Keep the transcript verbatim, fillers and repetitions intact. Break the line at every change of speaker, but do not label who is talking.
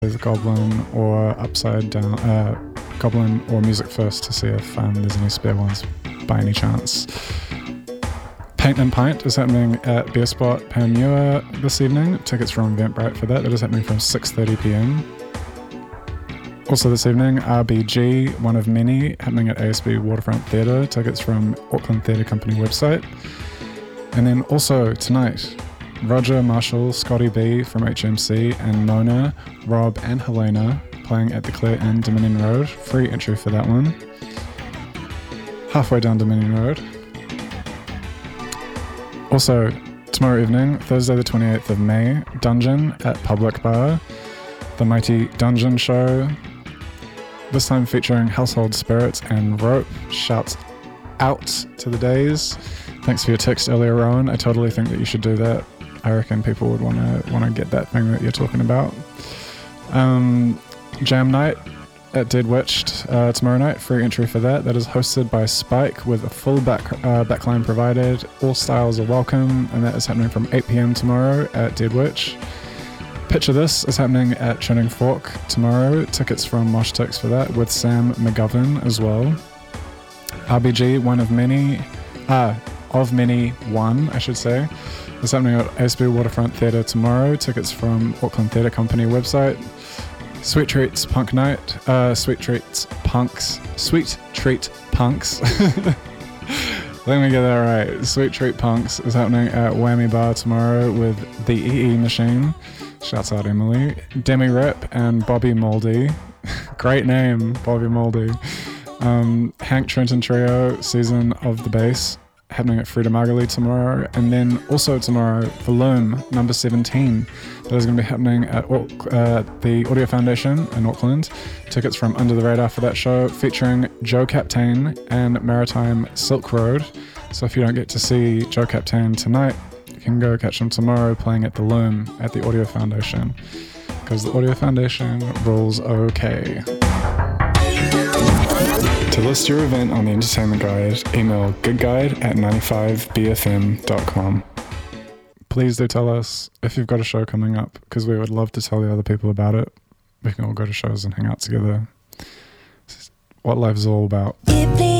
with Goblin or Upside Down, uh, Goblin or Music First to see if um, there's any spare ones by any chance. Paint and Pint is happening at Beer Spot Panmure this evening. Tickets from Eventbrite for that. That is happening from six thirty p.m. Also this evening, R B G, one of many, happening at A S B Waterfront Theatre. Tickets from Auckland Theatre Company website. And then also tonight, Roger, Marshall, Scotty B from H M C, and Mona, Rob and Helena playing at the Clare Inn, Dominion Road. Free entry for that one. Halfway down Dominion Road. Also, tomorrow evening, Thursday the twenty-eighth of May, Dungeon at Public Bar. The Mighty Dungeon Show. This time featuring Household Spirits and Rope. Shouts out to the days. Thanks for your text earlier, Rowan. I totally think that you should do that. I reckon people would want to want to get that thing that you're talking about. Um, Jam Night at Dead Witched uh, tomorrow night. Free entry for that. That is hosted by Spike with a full back uh, backline provided. All styles are welcome, and that is happening from eight p.m. tomorrow at Dead Witch. Picture This is happening at Churning Fork tomorrow. Tickets from Mosh Tix for that with Sam McGovern as well. R B G, one of many, ah, of many, one, I should say. It's happening at A S B Waterfront Theatre tomorrow. Tickets from Auckland Theatre Company website. Sweet Treats Punk Night. Uh, Sweet Treats Punks. Sweet Treat Punks. Let me get that right. Sweet Treat Punks is happening at Whammy Bar tomorrow with the E E Machine. Shouts out Emily. Demi Rip and Bobby Moldy. Great name, Bobby Moldy. Um, Hank Trenton Trio, Season of the Bass, happening at Frida Margali tomorrow. And then also tomorrow, The Loom, number seventeen. That is going to be happening at uh, the Audio Foundation in Auckland. Tickets from Under the Radar for that show, featuring Joe Captain and Maritime Silk Road. So if you don't get to see Joe Captain tonight, you can go catch them tomorrow playing at The Loom at the Audio Foundation. Because the Audio Foundation rules okay. To list your event on the Entertainment Guide, email goodguide at ninety-five b f m dot com. Please do tell us if you've got a show coming up, because we would love to tell the other people about it. We can all go to shows and hang out together. This is what life is all about.